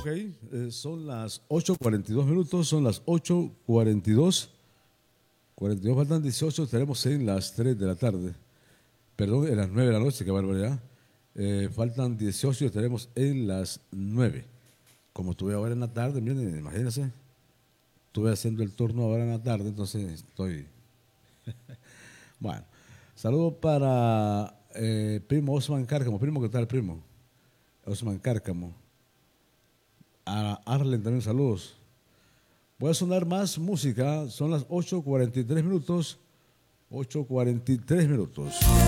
son las 8:42 minutos, son las 8:42. 42 faltan 18, estaremos en las 3 de la tarde. Perdón, en las 9 de la noche, qué barbaridad. Faltan 18 y estaremos en las 9. Como estuve ahora en la tarde, miren, imagínense. Estuve haciendo el turno ahora en la tarde, entonces estoy... Bueno, saludo para primo Osman Cárcamo. Primo, ¿qué tal, primo? Osman Cárcamo. A Arlen también saludos. Voy a sonar más música, son las 8:43 minutos. 8:43 minutos.